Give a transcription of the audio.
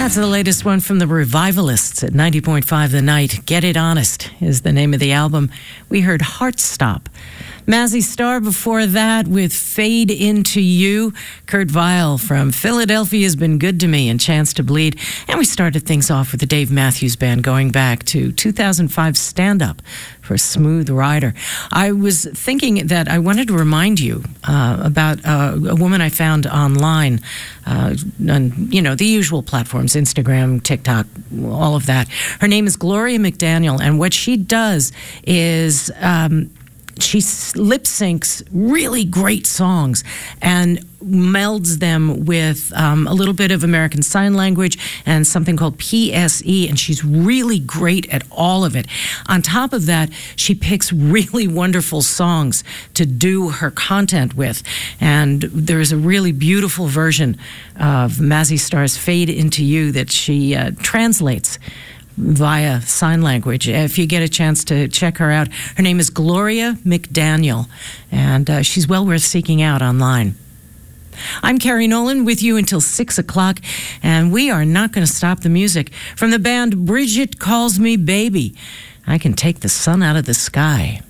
That's the latest one from the Revivalists at 90.5 The Night. Get It Honest is the name of the album. We heard Heart Stop. Mazzy Star before that with Fade Into You. Kurt Vile from Philadelphia has been good to me and Chance to Bleed. And we started things off with the Dave Matthews Band going back to 2005 Stand Up for Smooth Rider. I was thinking that I wanted to remind you about a woman I found online on, the usual platforms, Instagram, TikTok, all of that. Her name is Gloria McDaniel, and what she does is she lip syncs really great songs and melds them with a little bit of American Sign Language and something called PSE, and she's really great at all of it. On top of that, she picks really wonderful songs to do her content with, and there's a really beautiful version of Mazzy Star's Fade Into You that she translates via sign language. If you get a chance to check her out, her name is Gloria McDaniel, and she's well worth seeking out online. I'm Carrie Nolan with you until 6 o'clock, and we are not going to stop the music. From the band Bridget Calls Me Baby, I Can Take the Sun Out of the Sky.